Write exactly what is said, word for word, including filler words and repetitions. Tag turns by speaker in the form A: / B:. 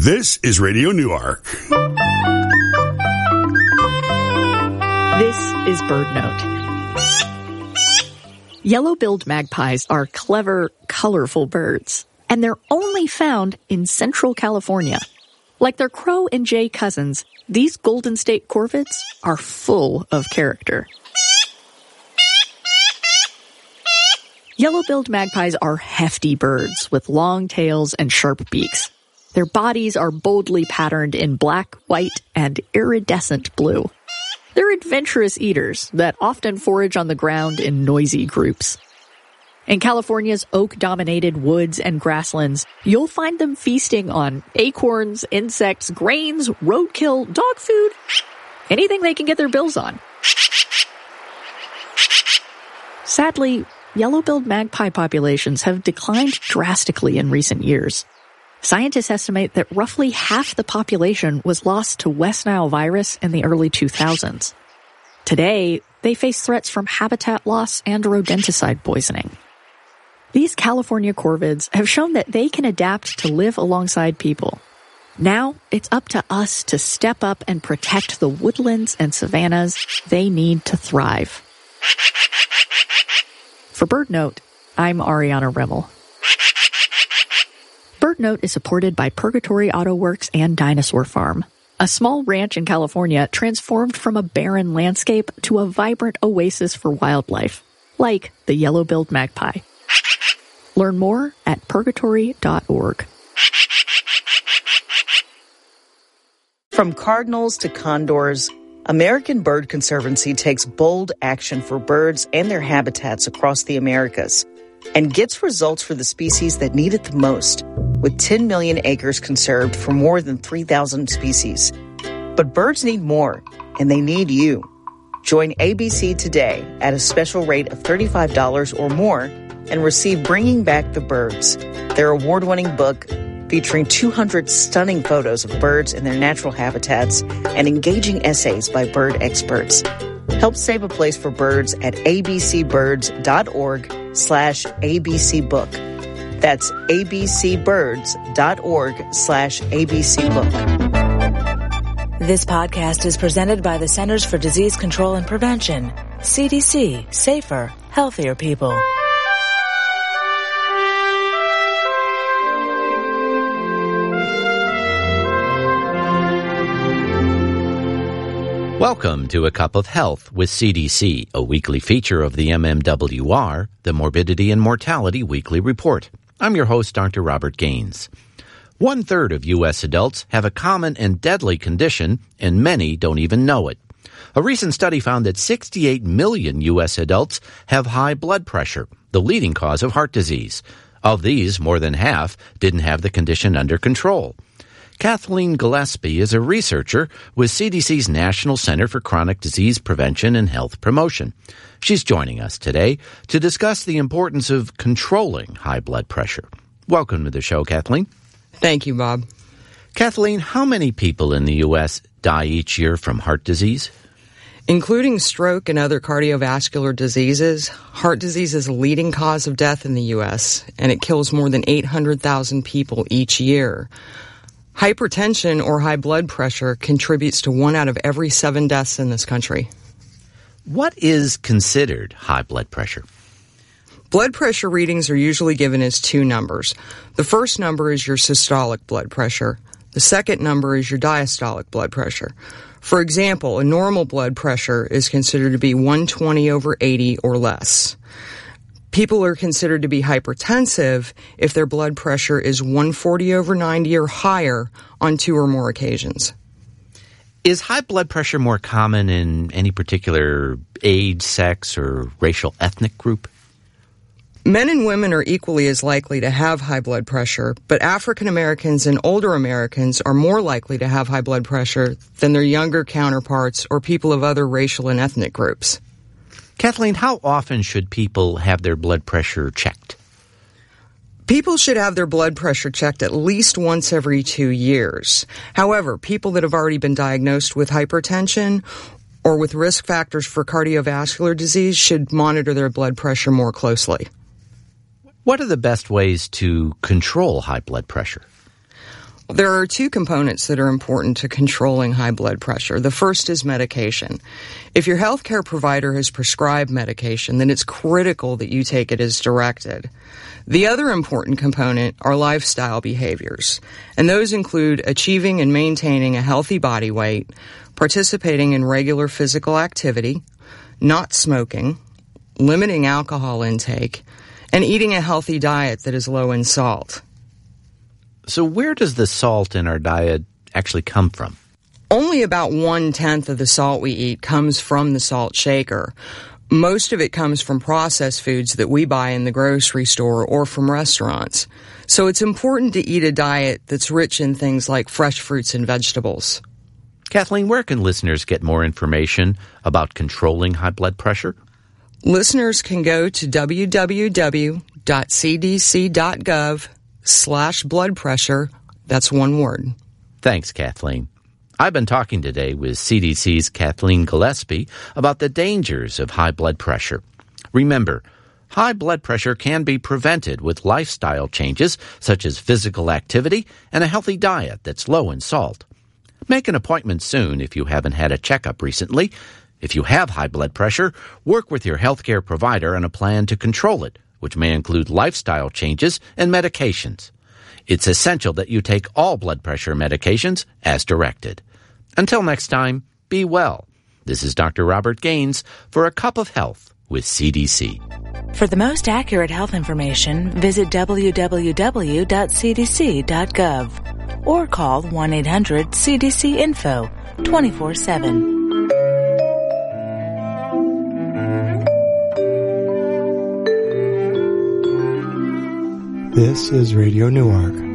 A: This is Radio Newark.
B: This is BirdNote. Yellow-billed magpies are clever, colorful birds, and they're only found in Central California. Like their crow and jay cousins, these Golden State corvids are full of character. Yellow-billed magpies are hefty birds with long tails and sharp beaks. Their bodies are boldly patterned in black, white, and iridescent blue. They're adventurous eaters that often forage on the ground in noisy groups. In California's oak-dominated woods and grasslands, you'll find them feasting on acorns, insects, grains, roadkill, dog food, anything they can get their bills on. Sadly, yellow-billed magpie populations have declined drastically in recent years. Scientists estimate that roughly half the population was lost to West Nile virus in the early two thousands. Today, they face threats from habitat loss and rodenticide poisoning. These California corvids have shown that they can adapt to live alongside people. Now, it's up to us to step up and protect the woodlands and savannas they need to thrive. For BirdNote, I'm Ariana Remmel. BirdNote is supported by Purgatory Auto Works and Dinosaur Farm, a small ranch in California transformed from a barren landscape to a vibrant oasis for wildlife, like the yellow-billed magpie. Learn more at purgatory dot org.
C: From cardinals to condors, American Bird Conservancy takes bold action for birds and their habitats across the Americas and gets results for the species that need it the most, with ten million acres conserved for more than three thousand species. But birds need more, and they need you. Join A B C today at a special rate of thirty-five dollars or more and receive Bringing Back the Birds, their award-winning book featuring two hundred stunning photos of birds in their natural habitats and engaging essays by bird experts. Help save a place for birds at abcbirds.org slash abcbook. That's abcbirds.org slash abcbook.
D: This podcast is presented by the Centers for Disease Control and Prevention. C D C. Safer, healthier people.
E: Welcome to A Cup of Health with C D C, a weekly feature of the M M W R, the Morbidity and Mortality Weekly Report. I'm your host, Doctor Robert Gaines. One-third of U S adults have a common and deadly condition, and many don't even know it. A recent study found that sixty-eight million U S adults have high blood pressure, the leading cause of heart disease. Of these, more than half didn't have the condition under control. Kathleen Gillespie is a researcher with C D C's National Center for Chronic Disease Prevention and Health Promotion. She's joining us today to discuss the importance of controlling high blood pressure. Welcome to the show, Kathleen.
F: Thank you, Bob.
E: Kathleen, how many people in the U S die each year from heart disease?
F: Including stroke and other cardiovascular diseases, heart disease is a leading cause of death in the U S, and it kills more than eight hundred thousand people each year. Hypertension or high blood pressure contributes to one out of every seven deaths in this country.
E: What is considered high blood pressure?
F: Blood pressure readings are usually given as two numbers. The first number is your systolic blood pressure. The second number is your diastolic blood pressure. For example, a normal blood pressure is considered to be one twenty over eighty or less. People are considered to be hypertensive if their blood pressure is one forty over ninety or higher on two or more occasions.
E: Is high blood pressure more common in any particular age, sex, or racial ethnic group?
F: Men and women are equally as likely to have high blood pressure, but African Americans and older Americans are more likely to have high blood pressure than their younger counterparts or people of other racial and ethnic groups.
E: Kathleen, how often should people have their blood pressure checked?
F: People should have their blood pressure checked at least once every two years. However, people that have already been diagnosed with hypertension or with risk factors for cardiovascular disease should monitor their blood pressure more closely.
E: What are the best ways to control high blood pressure?
F: There are two components that are important to controlling high blood pressure. The first is medication. If your healthcare provider has prescribed medication, then it's critical that you take it as directed. The other important component are lifestyle behaviors, and those include achieving and maintaining a healthy body weight, participating in regular physical activity, not smoking, limiting alcohol intake, and eating a healthy diet that is low in salt.
E: So where does the salt in our diet actually come from?
F: Only about one-tenth of the salt we eat comes from the salt shaker. Most of it comes from processed foods that we buy in the grocery store or from restaurants. So it's important to eat a diet that's rich in things like fresh fruits and vegetables.
E: Kathleen, where can listeners get more information about controlling high blood pressure?
F: Listeners can go to w w w dot c d c dot gov slash blood pressure. That's one word.
E: Thanks, Kathleen. I've been talking today with C D C's Kathleen Gillespie about the dangers of high blood pressure. Remember, high blood pressure can be prevented with lifestyle changes such as physical activity and a healthy diet that's low in salt. Make an appointment soon if you haven't had a checkup recently. If you have high blood pressure, work with your healthcare provider on a plan to control it, which may include lifestyle changes and medications. It's essential that you take all blood pressure medications as directed. Until next time, be well. This is Doctor Robert Gaines for A Cup of Health with C D C.
D: For the most accurate health information, visit w w w dot c d c dot gov or call one eight hundred C D C info twenty-four seven.
G: This is Radio Newark.